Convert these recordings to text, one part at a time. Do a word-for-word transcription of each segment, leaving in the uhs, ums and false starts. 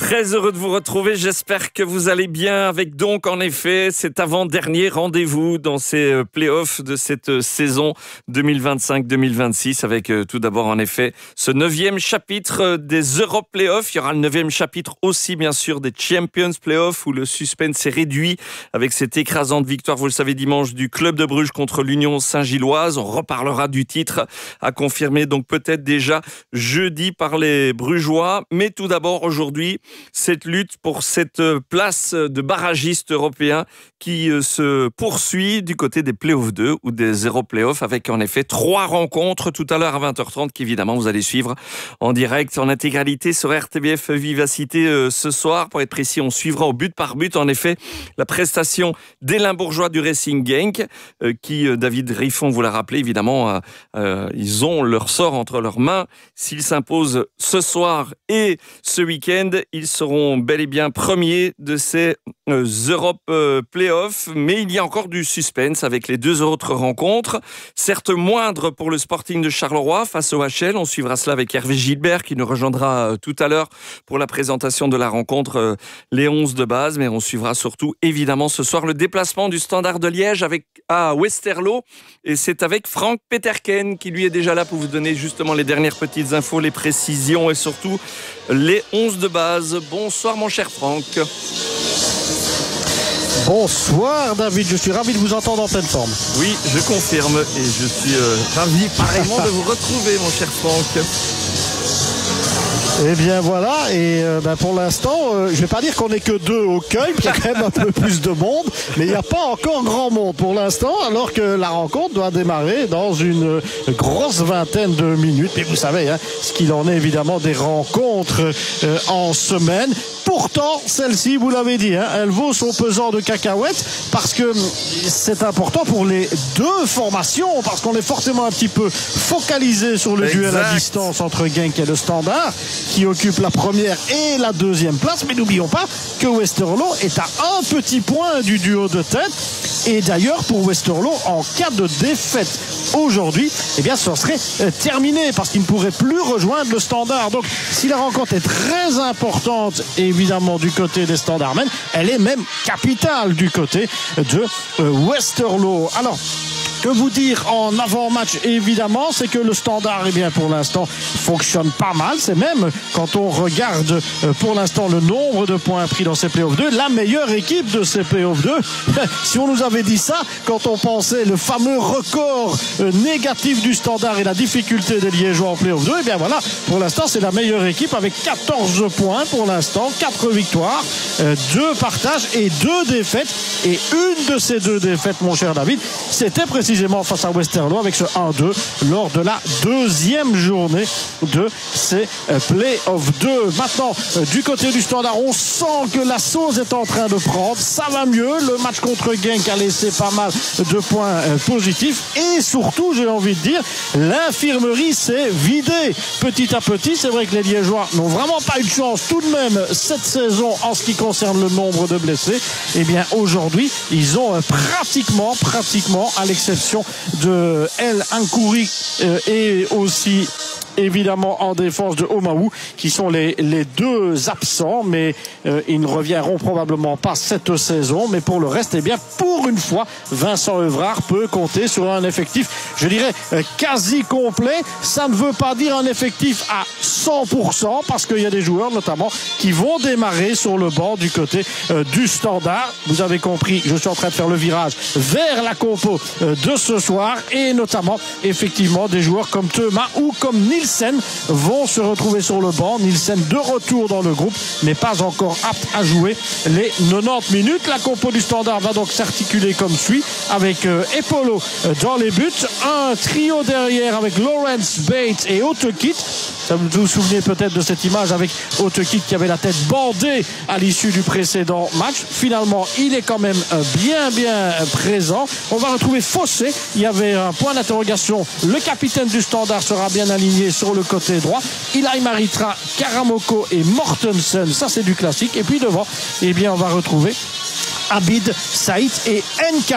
Très heureux de vous retrouver, j'espère que vous allez bien avec donc en effet cet avant-dernier rendez-vous dans ces playoffs de cette saison deux mille vingt-cinq deux mille vingt-six avec tout d'abord en effet ce neuvième chapitre des Europe Playoffs. Il y aura le neuvième chapitre aussi bien sûr des Champions Playoffs où le suspense est réduit avec cette écrasante victoire, vous le savez, dimanche du Club de Bruges contre l'Union Saint-Gilloise. On reparlera du titre à confirmer donc peut-être déjà jeudi par les Brugeois, mais tout d'abord aujourd'hui cette lutte pour cette place de barragiste européen qui se poursuit du côté des Playoffs deux ou des Europe Playoffs avec en effet trois rencontres tout à l'heure à vingt heures trente qu'évidemment vous allez suivre en direct en intégralité sur R T B F Vivacité ce soir. Pour être précis, on suivra au but par but en effet la prestation des Limbourgeois du Racing Genk qui, David Riffon vous l'a rappelé évidemment, euh, ils ont leur sort entre leurs mains. S'ils s'imposent ce soir et ce week-end, ils seront bel et bien premiers de ces euh, Europe euh, Playoffs, mais il y a encore du suspense avec les deux autres rencontres, certes moindres pour le Sporting de Charleroi face au H L. On suivra cela avec Hervé Gilbert qui nous rejoindra euh, tout à l'heure pour la présentation de la rencontre, euh, les onze de base, mais on suivra surtout évidemment ce soir le déplacement du Standard de Liège avec, à Westerlo, et c'est avec Franck Peterken qui lui est déjà là pour vous donner justement les dernières petites infos, les précisions et surtout les onze de base. Bonsoir mon cher Franck. Bonsoir David, je suis ravi de vous entendre en pleine forme. Oui, je confirme et je suis euh, ravi pareillement de vous retrouver mon cher Franck. Eh bien voilà, et euh, ben pour l'instant, euh, je vais pas dire qu'on est que deux au cueil, il y a quand même un peu plus de monde, mais il n'y a pas encore grand monde pour l'instant, alors que la rencontre doit démarrer dans une grosse vingtaine de minutes. Et vous savez, hein, ce qu'il en est évidemment des rencontres euh, en semaine. Pourtant, celle-ci, vous l'avez dit, hein, elle vaut son pesant de cacahuètes parce que c'est important pour les deux formations, parce qu'on est forcément un petit peu focalisé sur le exact. Duel à distance entre Genk et le Standard, qui occupe la première et la deuxième place. Mais n'oublions pas que Westerlo est à un petit point du duo de tête. Et d'ailleurs, pour Westerlo, en cas de défaite aujourd'hui, eh bien, ce serait terminé parce qu'il ne pourrait plus rejoindre le Standard. Donc, si la rencontre est très importante, évidemment, du côté des Standardmen, elle est même capitale du côté de Westerlo. Alors, que vous dire en avant-match, évidemment, c'est que le Standard, eh bien, pour l'instant, fonctionne pas mal. C'est même, quand on regarde pour l'instant le nombre de points pris dans ces Playoffs deux, la meilleure équipe de ces Playoffs deux. Si on nous avait dit ça, quand on pensait le fameux record négatif du Standard et la difficulté des Liégeois en Playoffs deux, eh bien voilà, pour l'instant, c'est la meilleure équipe avec quatorze points pour l'instant, quatre victoires, deux partages et deux défaites. Et une de ces deux défaites, mon cher David, c'était précisément précisément face à Westerlo avec ce un deux lors de la deuxième journée de ces Playoffs deux. Maintenant, du côté du Standard, on sent que la sauce est en train de prendre. Ça va mieux. Le match contre Genk a laissé pas mal de points positifs. Et surtout, j'ai envie de dire, l'infirmerie s'est vidée petit à petit. C'est vrai que les Liégeois n'ont vraiment pas eu de chance tout de même cette saison en ce qui concerne le nombre de blessés. Eh bien, aujourd'hui, ils ont pratiquement, pratiquement, à l'exception de El Ankouri euh, et aussi évidemment en défense de Omaou qui sont les, les deux absents, mais euh, ils ne reviendront probablement pas cette saison. Mais pour le reste, eh bien, pour une fois, Vincent Evrard peut compter sur un effectif, je dirais, euh, quasi complet. Ça ne veut pas dire un effectif à cent pour cent parce qu'il y a des joueurs notamment qui vont démarrer sur le banc du côté euh, du Standard. Vous avez compris, je suis en train de faire le virage vers la compo euh, de ce soir, et notamment effectivement des joueurs comme Thomas ou comme Nielsen vont se retrouver sur le banc. Nielsen de retour dans le groupe, mais pas encore apte à jouer les quatre-vingt-dix minutes. La compo du Standard va donc s'articuler comme suit avec euh, Epolo dans les buts, un trio derrière avec Lawrence, Bates et Otekit. Vous vous souvenez peut-être de cette image avec Otekit qui avait la tête bandée à l'issue du précédent match. Finalement, il est quand même bien bien présent. On va retrouver Fossé. Il y avait un point d'interrogation. Le capitaine du Standard sera bien aligné sur le côté droit. Ilay Maritra, Karamoko et Mortensen. Ça, c'est du classique. Et puis devant, eh bien, on va retrouver Abid, Saïd et Nkada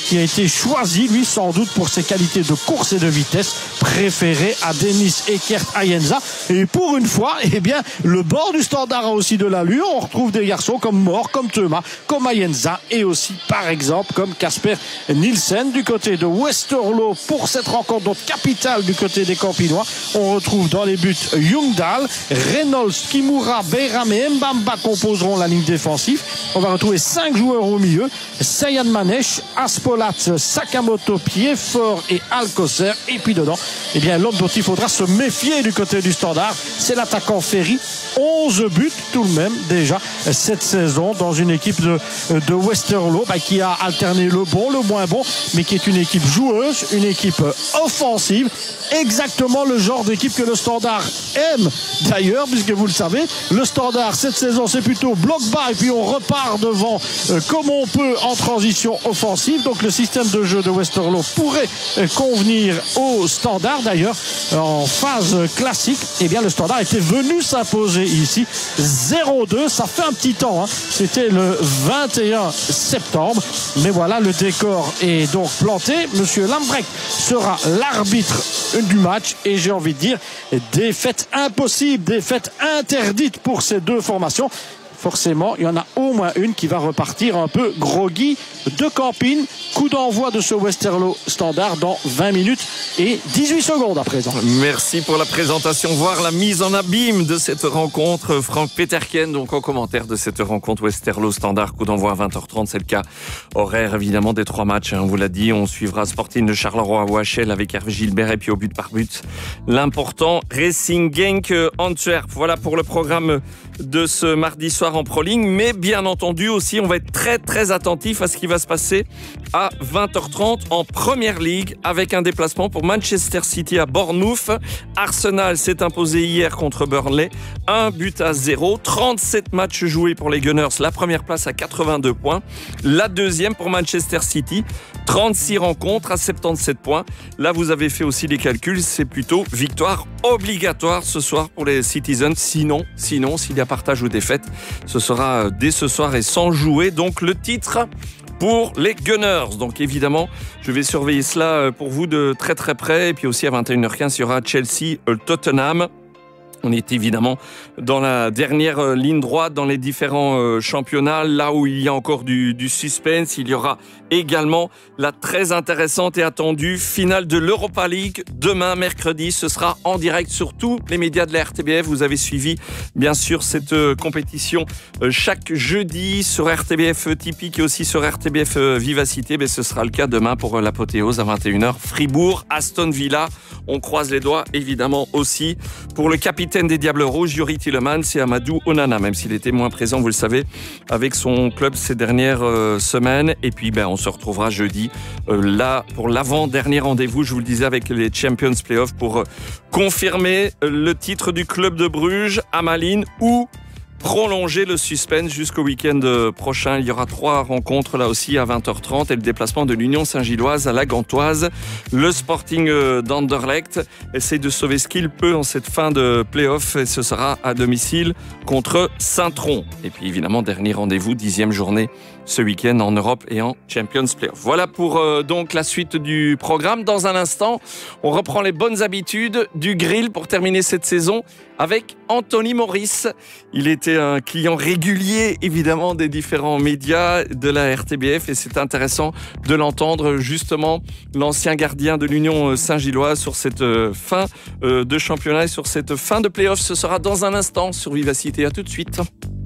qui a été choisi, lui, sans doute pour ses qualités de course et de vitesse, préféré à Denis Ekert Ayenza. Et pour une fois, eh bien, le bord du Standard a aussi de l'allure. On retrouve des garçons comme Mor, comme Thomas, comme Ayenza et aussi, par exemple, comme Casper Nielsen du côté de Westerlo pour cette rencontre donc capitale du côté des Campinois. On retrouve dans les buts Ljungdahl, Reynolds, Kimura, Beiram et Mbamba composeront la ligne défensive. On va retrouver cinq joueurs au milieu: Sayan Manesh, Aspolat, Sakamoto, Piedfort et Alcocer. Et puis dedans, eh bien, l'homme dont il faudra se méfier du côté du Standard, c'est l'attaquant Ferry. onze buts tout de même déjà cette saison dans une équipe de, de Westerlo bah, qui a alterné le bon, le moins bon, mais qui est une équipe joueuse, une équipe offensive, exactement le genre d'équipe que le Standard aime d'ailleurs, puisque vous le savez, le Standard cette saison c'est plutôt bloc bas et puis on repart devant euh, comme on peut en transition offensive. Donc le système de jeu de Westerlo pourrait euh, convenir au Standard. D'ailleurs, en phase classique, eh bien le Standard était venu s'imposer ici zéro deux. Ça fait un petit temps, hein. C'était le vingt et un septembre, mais voilà, le décor est donc planté. Monsieur Lambrecht sera l'arbitre du match et j'ai envie de dire défaite impossible, défaite interdite pour ces deux formations. Forcément, il y en a au moins une qui va repartir un peu groggy de Campine. Coup d'envoi de ce Westerlo Standard dans vingt minutes et dix-huit secondes à présent. Merci pour la présentation, voire la mise en abîme de cette rencontre. Franck Peterken, donc en commentaire de cette rencontre Westerlo Standard. Coup d'envoi à vingt heures trente, c'est le cas horaire évidemment des trois matchs. Hein, on vous l'a dit, on suivra Sporting de Charleroi à O H L avec Hervé Gilbert et puis au but par but, l'important Racing Genk Antwerp. Voilà pour le programme de ce mardi soir en Pro League, mais bien entendu aussi on va être très très attentif à ce qui va se passer à vingt heures trente en Premier League avec un déplacement pour Manchester City à Bournemouth. Arsenal s'est imposé hier contre Burnley, un but à zéro, trente-sept matchs joués pour les Gunners, la première place à quatre-vingt-deux points, la deuxième pour Manchester City, trente-six rencontres à soixante-dix-sept points. Là vous avez fait aussi les calculs, c'est plutôt victoire obligatoire ce soir pour les Citizens, sinon, sinon s'il y a partage ou défaite, ce sera dès ce soir et sans jouer donc le titre pour les Gunners. Donc évidemment, je vais surveiller cela pour vous de très très près. Et puis aussi à vingt et une heures quinze, il y aura Chelsea-Tottenham. On est évidemment dans la dernière ligne droite dans les différents championnats, là où il y a encore du, du suspense. Il y aura également la très intéressante et attendue finale de l'Europa League demain mercredi. Ce sera en direct sur tous les médias de la R T B F. Vous avez suivi bien sûr cette compétition chaque jeudi sur R T B F Typique et aussi sur R T B F Vivacité. Mais ce sera le cas demain pour l'apothéose à vingt et une heures. Fribourg, Aston Villa. On croise les doigts évidemment aussi pour le capitaine des Diables Rouges, Youri Tielemans, c'est Amadou Onana, même s'il était moins présent, vous le savez, avec son club ces dernières euh, semaines. Et puis, ben, on se retrouvera jeudi, euh, là, pour l'avant-dernier rendez-vous, je vous le disais, avec les Champions Playoffs pour euh, confirmer euh, le titre du club de Bruges à Malines ou prolonger le suspense jusqu'au week-end prochain. Il y aura trois rencontres là aussi à vingt heures trente et le déplacement de l'Union Saint-Gilloise à la Gantoise. Le Sporting d'Anderlecht essaie de sauver ce qu'il peut en cette fin de play-off et ce sera à domicile contre Saint-Tron. Et puis évidemment, dernier rendez-vous, dixième journée ce week-end en Europe et en Champions Playoff. Voilà pour euh, donc la suite du programme. Dans un instant, on reprend les bonnes habitudes du grill pour terminer cette saison avec Anthony Maurice. Il était un client régulier, évidemment, des différents médias de la R T B F et c'est intéressant de l'entendre, justement, l'ancien gardien de l'Union Saint-Gilloise sur cette fin de championnat et sur cette fin de play-off. Ce sera dans un instant sur Vivacité. À tout de suite.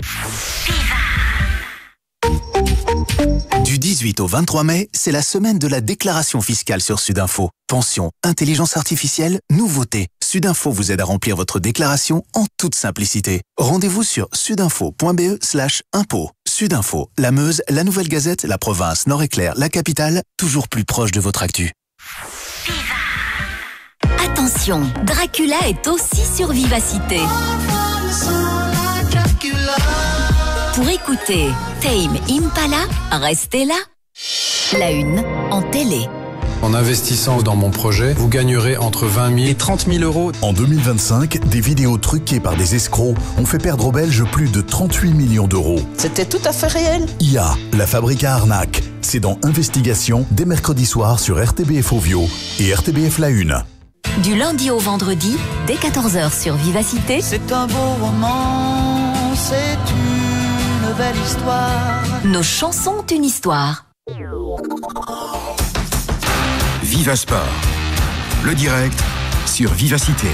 Du dix-huit au vingt-trois mai, c'est la semaine de la déclaration fiscale sur Sudinfo. Pension, intelligence artificielle, nouveautés. Sudinfo vous aide à remplir votre déclaration en toute simplicité. Rendez-vous sur sudinfo.be slash impôt. Sudinfo, la Meuse, la Nouvelle Gazette, la province, Nord-Éclair, la capitale, toujours plus proche de votre actu. Attention, Dracula est aussi sur Vivacité. Pour écouter Tame Impala, restez là. La une en télé. En investissant dans mon projet, vous gagnerez entre vingt mille et trente mille euros. En deux mille vingt-cinq, des vidéos truquées par des escrocs ont fait perdre aux Belges plus de trente-huit millions d'euros. C'était tout à fait réel. I A, la fabrique à arnaque. C'est dans Investigation, dès mercredi soir sur R T B F Ovio et R T B F La Une. Du lundi au vendredi, dès quatorze heures sur Vivacité. C'est un beau roman, c'est une belle histoire. Nos chansons ont une histoire. Viva Sport, le direct sur Vivacité.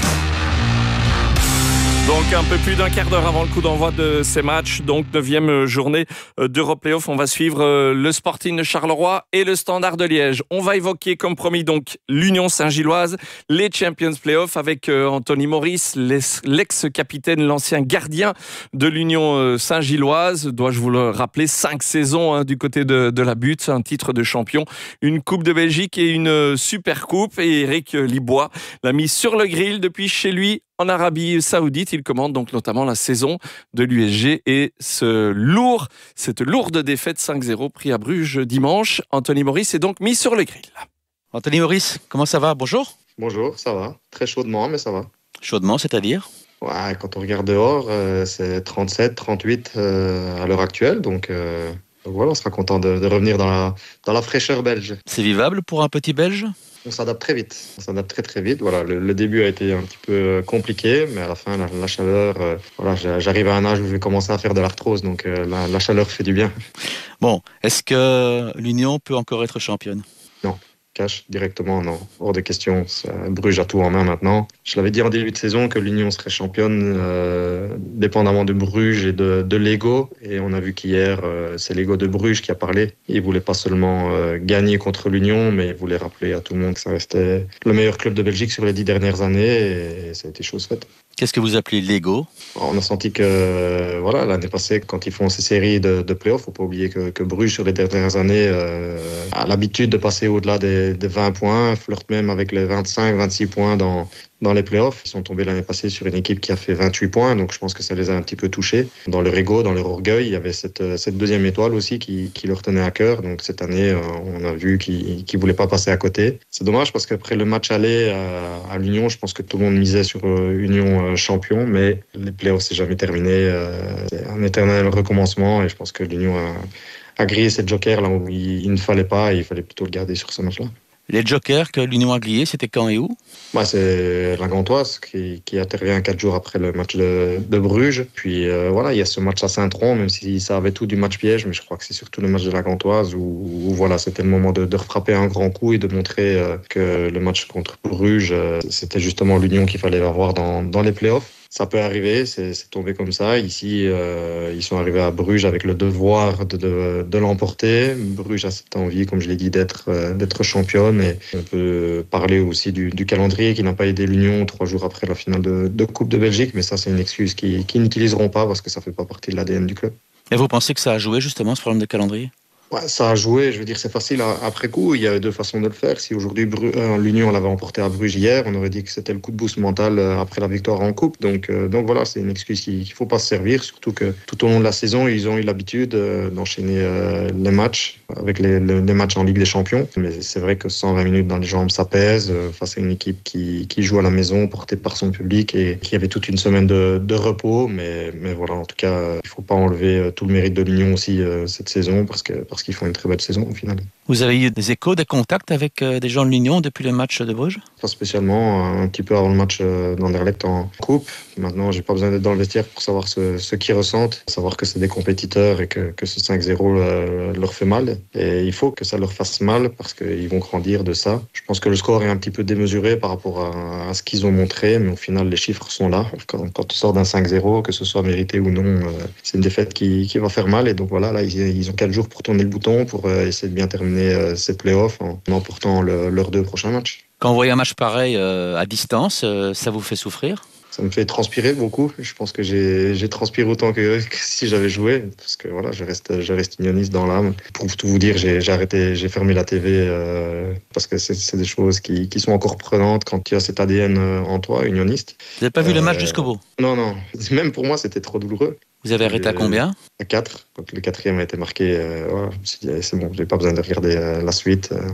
Donc un peu plus d'un quart d'heure avant le coup d'envoi de ces matchs, donc neuvième journée d'Europe Playoff, on va suivre le Sporting de Charleroi et le Standard de Liège. On va évoquer comme promis donc l'Union Saint-Gilloise, les Champions Playoff avec Anthony Maurice, l'ex-capitaine, l'ancien gardien de l'Union Saint-Gilloise. Dois-je vous le rappeler, cinq saisons hein, du côté de, de la butte, un titre de champion, une Coupe de Belgique et une Super Coupe. Et Eric Libois l'a mis sur le grill depuis chez lui en Arabie Saoudite. Il commande donc notamment la saison de l'U S G et ce lourd, cette lourde défaite cinq zéro pris à Bruges dimanche. Anthony Maurice est donc mis sur le grill. Anthony Maurice, comment ça va? Bonjour. Bonjour, ça va. Très chaudement, mais ça va. Chaudement, c'est-à-dire? Ouais, quand on regarde dehors, euh, c'est trente-sept, trente-huit euh, à l'heure actuelle. Donc, euh, donc voilà, on sera content de, de revenir dans la, dans la fraîcheur belge. C'est vivable pour un petit Belge? On s'adapte très vite. On s'adapte très très vite. Voilà, le, le début a été un petit peu compliqué, mais à la fin, la, la chaleur, euh, voilà, j'arrive à un âge où je vais commencer à faire de l'arthrose, donc euh, la, la chaleur fait du bien. Bon, est-ce que l'Union peut encore être championne? Non. Cash directement, non. Hors de question. Ça, Bruges a tout en main maintenant. Je l'avais dit en début de saison que l'Union serait championne euh, dépendamment de Bruges et de, de l'ego. Et on a vu qu'hier, euh, c'est l'ego de Bruges qui a parlé. Il voulait pas seulement euh, gagner contre l'Union, mais il voulait rappeler à tout le monde que ça restait le meilleur club de Belgique sur les dix dernières années. Et ça a été chose faite. Qu'est-ce que vous appelez l'ego? On a senti que voilà, l'année passée, quand ils font ces séries de, de play-offs, il ne faut pas oublier que, que Bruges, sur les dernières années, euh, a l'habitude de passer au-delà des, des vingt points, flirte même avec les vingt-cinq, vingt-six points dans, dans les play-offs. Ils sont tombés l'année passée sur une équipe qui a fait vingt-huit points, donc je pense que ça les a un petit peu touchés. Dans leur ego, dans leur orgueil, il y avait cette, cette deuxième étoile aussi qui, qui leur tenait à cœur. Donc cette année, on a vu qu'ils ne voulaient pas passer à côté. C'est dommage parce qu'après le match aller à, à l'Union, je pense que tout le monde misait sur Union champion, mais les play-offs, c'est jamais terminé. C'est un éternel recommencement et je pense que l'Union a, a grillé cette joker là où il, il ne fallait pas et il fallait plutôt le garder sur ce match-là. Les jokers que l'Union a grillés, c'était quand et où? Bah, c'est la Gantoise qui, qui intervient quatre jours après le match de, de Bruges. Puis euh, voilà, il y a ce match à Saint-Tron, même si ça avait tout du match piège, mais je crois que c'est surtout le match de la Gantoise où, où voilà, c'était le moment de, de refrapper un grand coup et de montrer euh, que le match contre Bruges, euh, c'était justement l'Union qu'il fallait avoir dans, dans les playoffs. Ça peut arriver, c'est, c'est tombé comme ça. Ici, euh, ils sont arrivés à Bruges avec le devoir de, de, de l'emporter. Bruges a cette envie, comme je l'ai dit, d'être, euh, d'être championne. Et on peut parler aussi du, du calendrier qui n'a pas aidé l'Union trois jours après la finale de, de Coupe de Belgique. Mais ça, c'est une excuse qu'ils, qu'ils n'utiliseront pas parce que ça ne fait pas partie de l'A D N du club. Et vous pensez que ça a joué justement ce problème de calendrier? Ouais, ça a joué, je veux dire, c'est facile après coup. Il y a deux façons de le faire. Si aujourd'hui Bru- euh, l'Union l'avait emporté à Bruges hier, on aurait dit que c'était le coup de boost mental après la victoire en coupe. Donc, euh, donc voilà, c'est une excuse qu'il ne faut pas se servir. Surtout que tout au long de la saison, ils ont eu l'habitude euh, d'enchaîner euh, les matchs avec les, les, les matchs en Ligue des Champions. Mais c'est vrai que cent vingt minutes dans les jambes, ça pèse euh, face à une équipe qui, qui joue à la maison, portée par son public et qui avait toute une semaine de, de repos. Mais, mais voilà, en tout cas, il ne faut pas enlever tout le mérite de l'Union aussi euh, cette saison parce que parce qu'ils font une très belle saison au final. Vous avez eu des échos, des contacts avec euh, des gens de l'Union depuis le match de Bruges? Pas spécialement, un petit peu avant le match d'Anderlecht en coupe. Maintenant, j'ai pas besoin d'être dans le vestiaire pour savoir ce, ce qu'ils ressentent, savoir que c'est des compétiteurs et que, que ce cinq zéro euh, leur fait mal. Et il faut que ça leur fasse mal parce qu'ils vont grandir de ça. Je pense que le score est un petit peu démesuré par rapport à, à ce qu'ils ont montré, mais au final, les chiffres sont là. Quand, quand on sort d'un cinq zéro, que ce soit mérité ou non, euh, c'est une défaite qui, qui va faire mal. Et donc voilà, là, ils, ils ont quatre jours pour tourner le bouton, pour euh, essayer de bien terminer euh, ces playoffs en, en emportant le, leurs deux prochains matchs. Quand vous voyez un match pareil euh, à distance, euh, ça vous fait souffrir? Ça me fait transpirer beaucoup. Je pense que j'ai, j'ai transpiré autant que, que si j'avais joué. Parce que voilà, je reste, je reste unioniste dans l'âme. Pour tout vous dire, j'ai, j'ai arrêté, j'ai fermé la T V euh, parce que c'est, c'est des choses qui, qui sont encore prenantes quand tu as cet A D N en toi, unioniste. Vous n'avez pas vu euh, le match jusqu'au bout? Non, non. Même pour moi, c'était trop douloureux. Vous avez arrêté à combien? À quatre. Quand le quatrième a été marqué, euh, voilà, je me suis dit, c'est bon, j'ai pas besoin de regarder euh, la suite. Euh,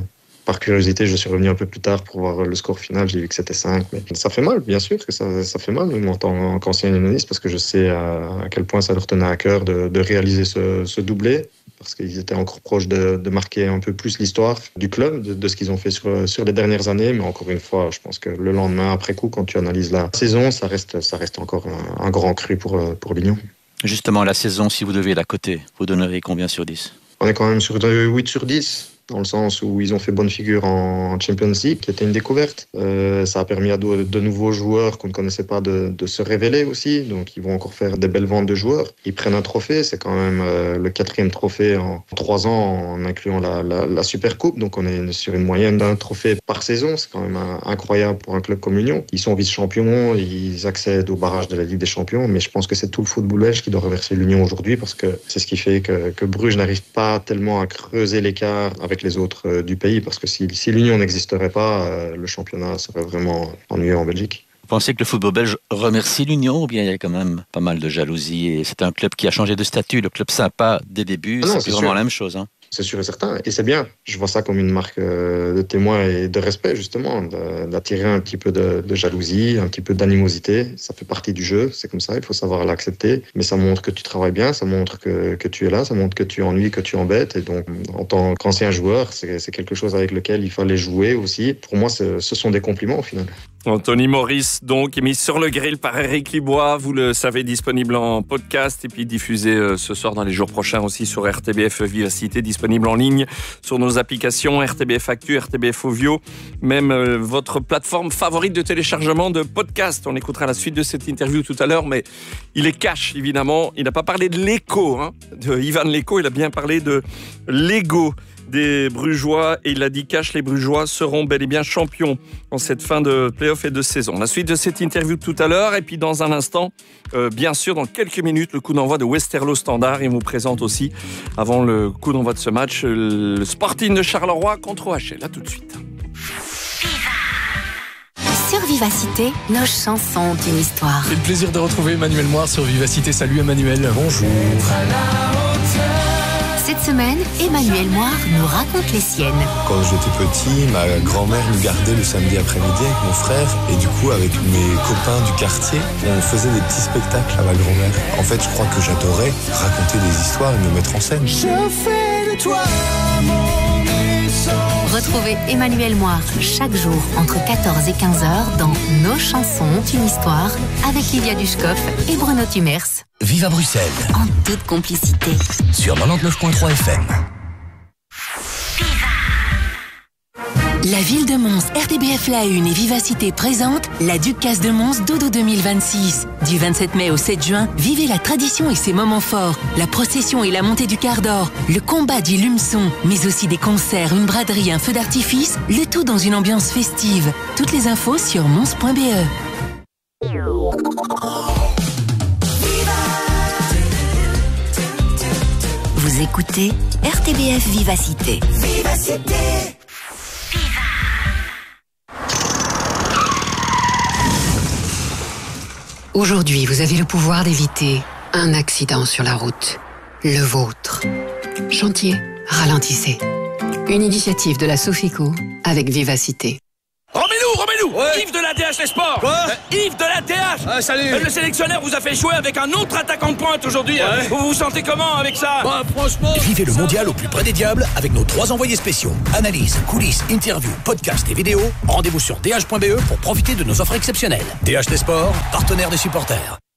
par curiosité, je suis revenu un peu plus tard pour voir le score final. J'ai vu que c'était cinq. Mais ça fait mal, bien sûr que ça, ça fait mal, même en tant qu'ancien unioniste, parce que je sais à, à quel point ça leur tenait à cœur de, de réaliser ce, ce doublé, parce qu'ils étaient encore proches de, de marquer un peu plus l'histoire du club, de, de ce qu'ils ont fait sur, sur les dernières années. Mais encore une fois, je pense que le lendemain, après coup, quand tu analyses la saison, ça reste, ça reste encore un, un grand cru pour, pour l'Union. Justement, la saison, si vous deviez la coter, vous donneriez combien sur dix? On est quand même sur huit sur dix. Dans le sens où ils ont fait bonne figure en Champions League, qui était une découverte. Euh, ça a permis à de, de nouveaux joueurs qu'on ne connaissait pas de, de se révéler aussi. Donc, ils vont encore faire des belles ventes de joueurs. Ils prennent un trophée. C'est quand même euh, le quatrième trophée en trois ans, en incluant la, la, la Super Coupe. Donc, on est sur une moyenne d'un trophée par saison. C'est quand même un, incroyable pour un club comme l'Union. Ils sont vice-champions. Ils accèdent au barrage de la Ligue des Champions. Mais je pense que c'est tout le football belge qui doit remercier l'Union aujourd'hui, parce que c'est ce qui fait que, que Bruges n'arrive pas tellement à creuser l'écart avec les autres du pays, parce que si, si l'Union n'existerait pas, euh, le championnat serait vraiment ennuyeux en Belgique. Vous pensez que le football belge remercie l'Union, ou bien il y a quand même pas mal de jalousie et c'est un club qui a changé de statut, le club sympa des débuts, ah non, c'est, c'est vraiment la même chose, hein. C'est sûr et certain, et c'est bien. Je vois ça comme une marque de témoin et de respect, justement, d'attirer un petit peu de, de jalousie, un petit peu d'animosité. Ça fait partie du jeu, c'est comme ça, il faut savoir l'accepter. Mais ça montre que tu travailles bien, ça montre que, que tu es là, ça montre que tu ennuies, que tu embêtes. Et donc, en tant qu'ancien joueur, c'est, c'est quelque chose avec lequel il fallait jouer aussi. Pour moi, ce sont des compliments au final. Anthony Maurice, donc, est mis sur le grill par Eric Libois. Vous le savez, disponible en podcast et puis diffusé euh, ce soir dans les jours prochains aussi sur R T B F Vivacité, disponible en ligne sur nos applications R T B F Actu, R T B F Ovio, même euh, votre plateforme favorite de téléchargement de podcast. On écoutera la suite de cette interview tout à l'heure, mais il est cash, évidemment. Il n'a pas parlé de l'écho, hein, de Ivan Leko, il a bien parlé de l'ego des Brugeois, et il a dit cash, les Brugeois seront bel et bien champions en cette fin de play-off et de saison. La suite de cette interview tout à l'heure, et puis dans un instant, euh, bien sûr, dans quelques minutes, le coup d'envoi de Westerlo Standard, et on vous présente aussi, avant le coup d'envoi de ce match, le Sporting de Charleroi contre O H L. À tout de suite. Sur Vivacité, nos chansons d'une histoire. C'est le plaisir de retrouver Emmanuel Moire sur Vivacité. Salut Emmanuel. Bonjour. Cette semaine, Emmanuel Moire nous raconte les siennes. Quand j'étais petit, ma grand-mère nous gardait le samedi après-midi avec mon frère. Et du coup, avec mes copains du quartier, on faisait des petits spectacles à ma grand-mère. En fait, je crois que j'adorais raconter des histoires et me mettre en scène. Je fais de toi mon essence. Retrouvez Emmanuel Moire chaque jour entre quatorze et quinze heures dans Nos chansons, une histoire avec Lydia Duschkoff et Bruno Tumers. Vive à Bruxelles. En toute complicité. Sur quatre-vingt-dix-neuf virgule trois F M. La ville de Mons, R T B F La Une et Vivacité présentent la Ducasse de Mons Dodo deux mille vingt-six. Du vingt-sept mai au sept juin, vivez la tradition et ses moments forts. La procession et la montée du quart d'or, le combat du lumeçon, mais aussi des concerts, une braderie, un feu d'artifice, le tout dans une ambiance festive. Toutes les infos sur mons point b e. Vous écoutez R T B F Vivacité. Vivacité. Aujourd'hui, vous avez le pouvoir d'éviter un accident sur la route. Le vôtre. Chantier, ralentissez. Une initiative de la Sofico avec Vivacité. Romelu, Romelu, ouais. Yves de la D H Les Sports. Quoi? euh, Yves de la D H. Ah, salut. Euh, le sélectionneur vous a fait jouer avec un autre attaquant de pointe aujourd'hui. Ouais. Vous vous sentez comment avec ça? Bah, franchement... Vivez le mondial au plus près des diables avec nos trois envoyés spéciaux. Analyse, coulisses, interviews, podcasts et vidéos. Rendez-vous sur d h point b e pour profiter de nos offres exceptionnelles. D H Les Sports, partenaire des supporters.